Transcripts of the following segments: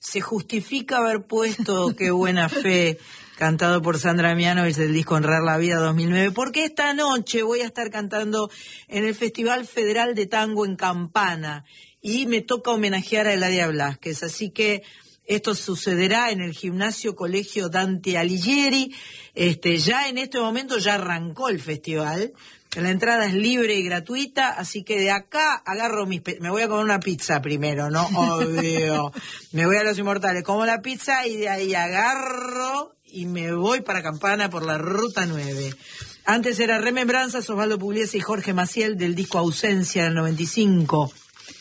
se justifica haber puesto Qué buena fe, cantado por Sandra Mianovich del disco Honrar la Vida 2009, porque esta noche voy a estar cantando en el Festival Federal de Tango en Campana y me toca homenajear a Eladia Blasquez, así que esto sucederá en el Gimnasio Colegio Dante Alighieri. Ya en este momento ya arrancó el festival. La entrada es libre y gratuita, así que de acá agarro me voy a comer una pizza primero, ¿no? Obvio. Me voy a Los Inmortales, como la pizza y de ahí agarro y me voy para Campana por la Ruta 9. Antes era Remembranzas, Osvaldo Pugliese y Jorge Maciel del disco Ausencia del 95.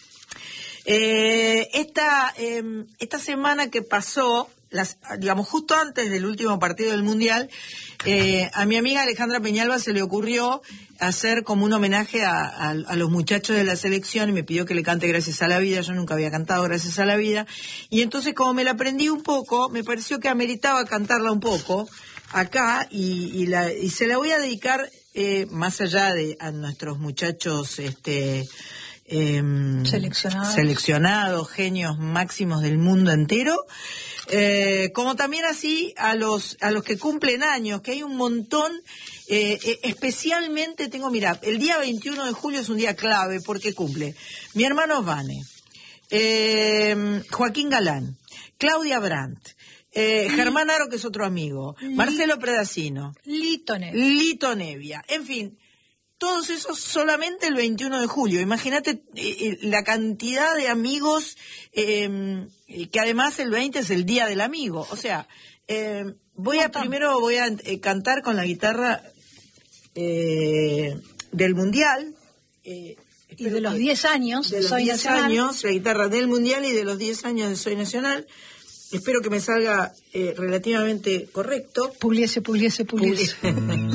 Esta semana que pasó, digamos justo antes del último partido del Mundial, a mi amiga Alejandra Peñalba se le ocurrió hacer como un homenaje a los muchachos de la selección y me pidió que le cante Gracias a la Vida. Yo nunca había cantado Gracias a la Vida y entonces como me la aprendí un poco, me pareció que ameritaba cantarla un poco acá y se la voy a dedicar más allá de a nuestros muchachos seleccionados, genios máximos del mundo entero, como también así a los que cumplen años, que hay un montón, especialmente mira, el día 21 de julio es un día clave porque cumple mi hermano Vane, Joaquín Galán, Claudia Brandt, Germán Aro, que es otro amigo, Marcelo Predacino, Lito Nevia, en fin. Todos esos solamente el 21 de julio. Imagínate la cantidad de amigos, que además el 20 es el Día del Amigo. O sea, primero voy a cantar con la guitarra del Mundial. Y de los 10 años de Soy 10 Nacional. años, la guitarra del Mundial y de los 10 años de Soy Nacional. Espero que me salga relativamente correcto. Pugliese.